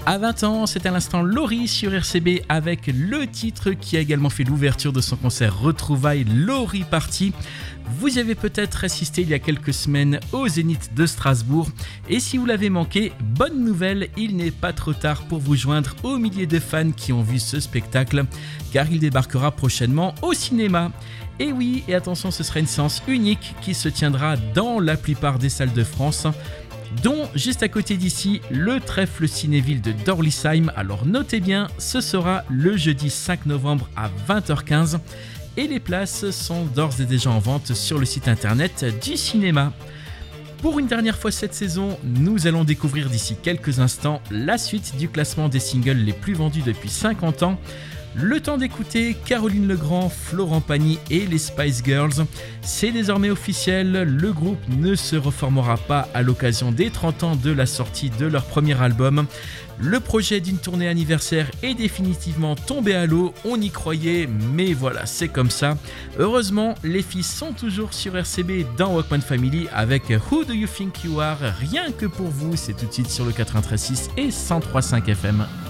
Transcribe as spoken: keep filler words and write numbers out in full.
À vingt ans, c'est à l'instant Laurie sur R C B avec le titre qui a également fait l'ouverture de son concert Retrouvailles, Laurie Party. Vous y avez peut-être assisté il y a quelques semaines au Zénith de Strasbourg. Et si vous l'avez manqué, bonne nouvelle, il n'est pas trop tard pour vous joindre aux milliers de fans qui ont vu ce spectacle, car il débarquera prochainement au cinéma. Et oui, et attention, ce sera une séance unique qui se tiendra dans la plupart des salles de France, dont juste à côté d'ici, le trèfle cinéville de Dorlisheim. Alors notez bien, ce sera le jeudi cinq novembre à vingt heures quinze et les places sont d'ores et déjà en vente sur le site internet du cinéma. Pour une dernière fois cette saison, nous allons découvrir d'ici quelques instants la suite du classement des singles les plus vendus depuis cinquante ans. Le temps d'écouter Caroline Legrand, Florent Pagny et les Spice Girls. C'est désormais officiel, le groupe ne se reformera pas à l'occasion des trente ans de la sortie de leur premier album. Le projet d'une tournée anniversaire est définitivement tombé à l'eau, on y croyait, mais voilà, c'est comme ça. Heureusement, les filles sont toujours sur R C B dans Walkman Family avec Who Do You Think You Are, rien que pour vous, c'est tout de suite sur le quatre-vingt-treize virgule six et cent trois virgule cinq F M.